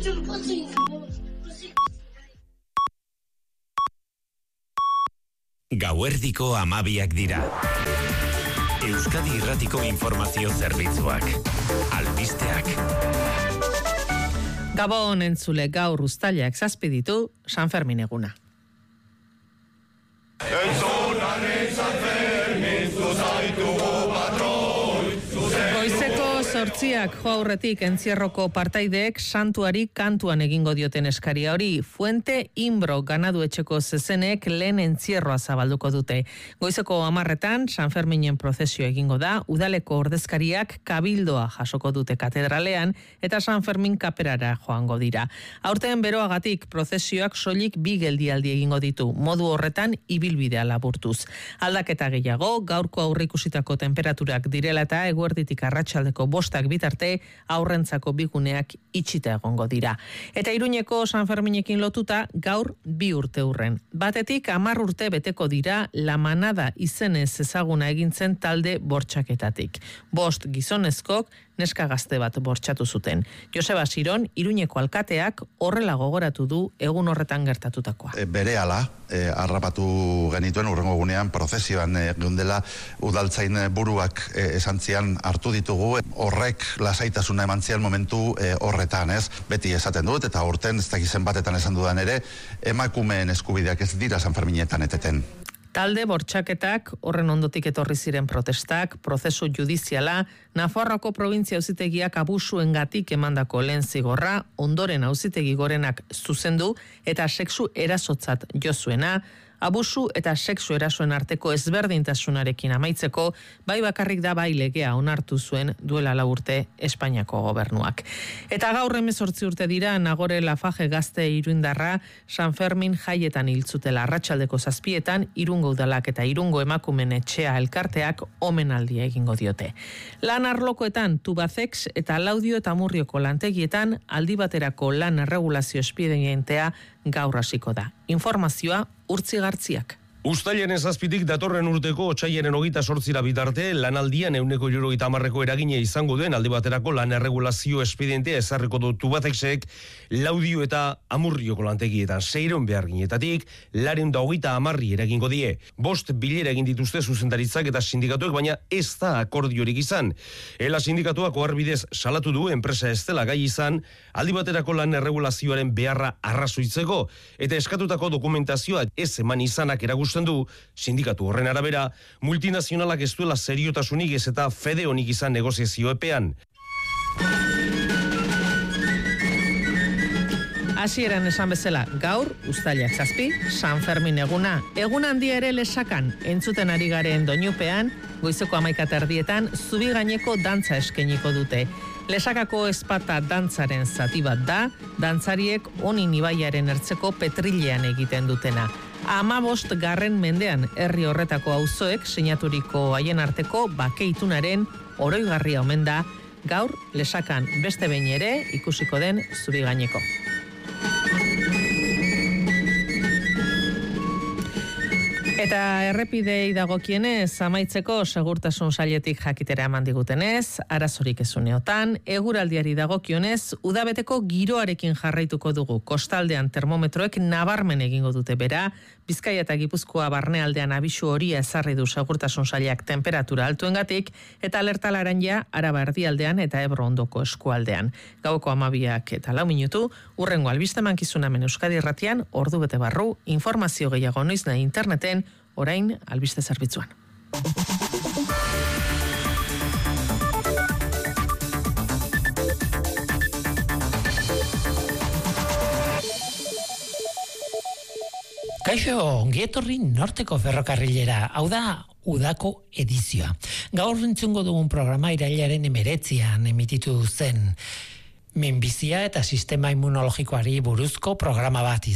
Gauerdiko 12 dira. Euskadi Irratiko informazio zerbitzuak. Albisteak. Gabon entzule, gaur uztailak 7 ditu San Fermin eguna. Goizeko 8 jo aurretik entzierroko partaideek santuari kantuan egingo dioten eskaria hori. Fuente Imbro ganadu etxeko zezenek lehen entzierroa zabalduko dute. Goizeko 10 San Ferminen prozesio egingo da, udaleko ordezkariak kabildoa jasoko dute katedralean eta San Fermin kaperara joango dira. Aurten beroagatik prozesioak soilik 2 geldialdi egingo ditu, modu horretan ibilbidea laburtuz. Aldaketa gehiago, gaurko aurreikusitako temperaturak direla eta eguerditik arratsaldeko 5 bitarte aurrentzako biguneak itxita egongo dira. Eta Iruñeko San Ferminekin lotuta gaur 2 urte urren. Batetik 10 urte beteko dira La Manada izenez ezaguna egintzen talde bortxaketatik. 5 gizonezkok neska gazte bat bortxatu zuten. Joseba Siron, Iruñeko alkateak horrela gogoratu du egun horretan gertatutakoa. Berehala harrapatu genituen urrengo gunean prozesioan geundela udaltzain buruak esantzian hartu ditugu, horrek lasaitasuna emantzian momentu horretan, ez? Beti esaten dut eta urten ez dakizen batetan esan dudan ere, emakumeen eskubideak ez dira San Ferminetan eteten. Talde bortxaketak, horren ondotik etorri ziren protestak, prozesu judiziala, Nafarroako provintzia auzitegiak abusuengatik emandako lehen zigorra, ondoren auzitegi gorenak zuzendu eta sexu erasotzat jo zuena, abusu eta sexu erasoen arteko ezberdintasunarekin amaitzeko, bai bakarrik da bai legea onartu zuen duela 4 urte Espainiako gobernuak. Eta gaur 18 urte dira Nagore Lafaje gazte iruindarra San Fermin jaietan hiltzutela arratsaldeko 7 Irungo udalak eta Irungo emakumen etxea elkarteak omenaldia egingo diote. Lan arlokoetan Tubacex eta Laudio eta Murrioko lantegietan aldi baterako lan erregulazio espedientea gaur hasiko da. Informazioa Urtzi Gartziak. Uztailaren 7 datorren urteko otsailaren 28 bitarte lanaldian 170 eragina izango duen aldi baterako lan erregulazio espedientea ezarriko du Tubacexek Laudio eta Amurrioko lantegietan 600 beharginetatik 230 eragingo die. 5 bilera egin dituzte zuzendaritzak eta sindikatuek, baina ez da akordiorik izan. Ela sindikatuak oharbidez salatu du enpresa ez dela gai izan aldi baterako lan erregulazioaren beharra arrazoitzeko eta eskatutako dokumentazioa ez eman izanak eragusten du. Sindikatu horren arabera, multinazionalak ez duela seriotasunik ez eta fede honik izan negoziazio epean. Hasieran esan bezala, gaur, uztailak 7, San Fermin eguna. Egun handia ere Lesakan, entzuten ari garen doinupean, goizeko 11 zubi gaineko dantza eskainiko dute. Lesakako ezpata dantzaren zati bat da, dantzariek Onin ibaiaren ertzeko petrilean egiten dutena. 15. mendean herri horretako auzoek sinaturiko haien arteko bakeitunaren oroigarria omen da, gaur Lesakan beste behin ere ikusiko den zubi gaineko. Eta errepidei dagokienez, amaitzeko segurtasun sailetik jakitera eman digutenez, arazorik ezuneotan, eguraldiari dagokionez, udabeteko giroarekin jarraituko dugu. Kostaldean termometroek nabarmen egingo dute bera, Bizkaia eta Gipuzkoa barnealdean abisu horia ezarri du segurtasun sailak temperatura altuengatik, eta alerta laranja Araba erdialdean eta Ebro ondoko eskualdean. Gauko 12 eta 4 minutu, urrengo albiste mankizuna hemen Euskadi Irratian, ordu bete barru, informazio gehiago noiz nahi interneten, orain albiste zerbitzuan. Kaixo, ongietorri Norteko ferrokarrilera, hau da udako edizioa. Gaur entzungo dugun programa irailaren 19 emititu zen. Minbizia eta sistema immunologikoari buruzko programa bat